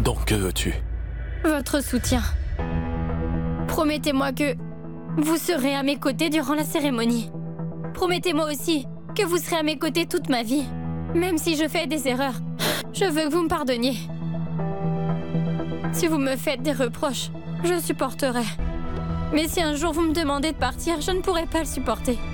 Donc que veux-tu? Votre soutien. Promettez-moi que vous serez à mes côtés durant la cérémonie. Promettez-moi aussi que vous serez à mes côtés toute ma vie. Même si je fais des erreurs, je veux que vous me pardonniez. Si vous me faites des reproches, je supporterai. Mais si un jour vous me demandez de partir, je ne pourrai pas le supporter.